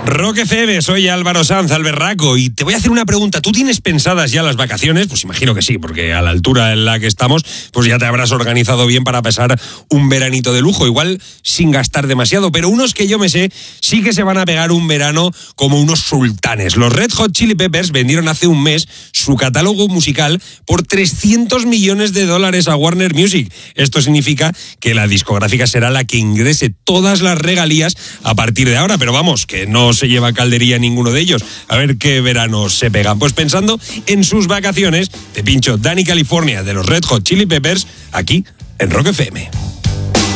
Rock FM, soy Álvaro Sanz, Alberraco, y te voy a hacer una pregunta. ¿Tú tienes pensadas ya las vacaciones? Pues imagino que sí, porque a la altura en la que estamos, pues ya te habrás organizado bien para pasar un veranito de lujo, igual sin gastar demasiado, pero unos que yo me sé sí que se van a pegar un verano como unos sultanes. Los Red Hot Chili Peppers vendieron hace un mes su catálogo musical por $300 millones a Warner Music. Esto significa que la discográfica será la que ingrese todas las regalías a partir de ahora, pero vamos, que no se lleva caldería ninguno de ellos. A ver qué veranos se pegan. Pues pensando en sus vacaciones, te pincho Danny California de los Red Hot Chili Peppers aquí en Rock FM.